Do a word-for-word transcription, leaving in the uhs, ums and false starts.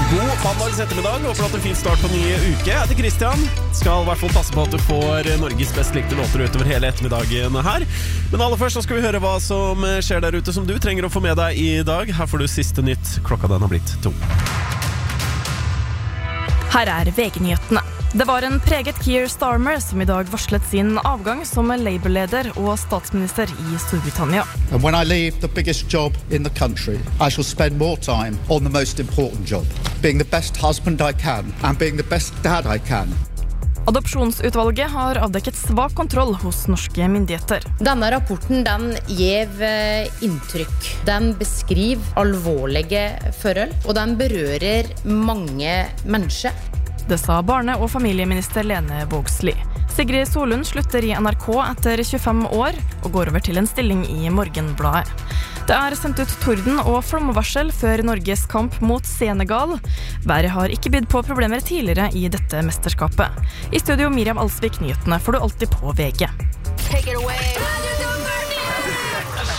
God mandags ettermiddag, håper at det er en fin start på en ny uke. Jeg heter Christian, skal i hvert fall passe på at du får Norges best likte låter utover hele ettermiddagen her. Men aller først så skal vi høre hva som skjer der ute som du trenger å få med deg i dag. Her får du siste nytt, klokka den har blitt to. Her er V G-nyhetene. Det var en preget Keir Starmer som i dag varslet sin avgang som Labour-leder og statsminister i Storbritannia. And when I leave the biggest job in the country, I shall spend more time on the most important job, being the best husband I can and being the best dad I can. Adopsjonsutvalget har avdekket svak kontroll hos norske myndigheter. Denne rapporten den gjev inntrykk. Den beskriver alvorlige forhold, og den berører mange mennesker. Det sa barne- og familieminister Lene Vågslid. Sigrid Solund slutter i N R K etter tjuefem år og går over til en stilling i Morgenbladet. Det er sendt ut torden og flomvarsel før Norges kamp mot Senegal. Været har ikke bydd på problemer tidligere i dette mesterskapet. I studio Miriam Alsvik, nyhetene får du alltid på V G. Take it away.